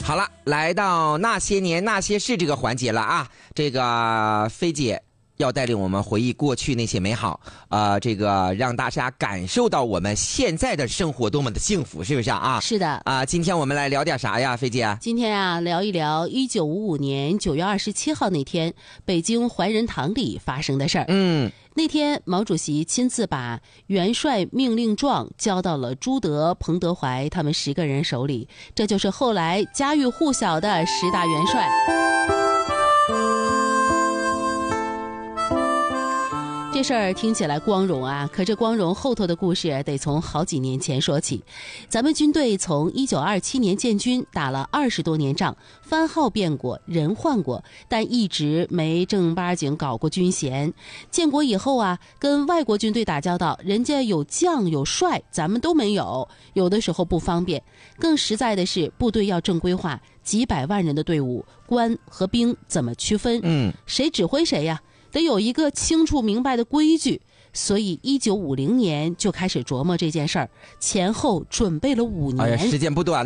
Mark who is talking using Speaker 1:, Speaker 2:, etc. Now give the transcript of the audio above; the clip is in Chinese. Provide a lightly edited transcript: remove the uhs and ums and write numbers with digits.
Speaker 1: 好了，来到那些年那些事这个环节了啊，这个菲姐要带领我们回忆过去那些美好，这个让大家感受到我们现在的生活多么的幸福，是不是啊？
Speaker 2: 是的
Speaker 1: 今天我们来聊点啥呀，菲姐？
Speaker 2: 今天啊，聊一聊1955年9月27号那天北京怀仁堂里发生的事儿。那天毛主席亲自把元帅命令状交到了朱德、彭德怀他们10个人手里，这就是后来家喻户晓的10大元帅。这事儿听起来光荣啊，可这光荣后头的故事得从好几年前说起。咱们军队从1927年建军，打了20多年仗，番号变过，人换过，但一直没正八经搞过军衔。建国以后啊，跟外国军队打交道，人家有将有帅，咱们都没有，有的时候不方便。更实在的是，部队要正规化，几百万人的队伍，官和兵怎么区分？谁指挥谁呀？得有一个清楚明白的规矩，所以1950年就开始琢磨这件事儿，前后准备了5年。
Speaker 1: 时间不短。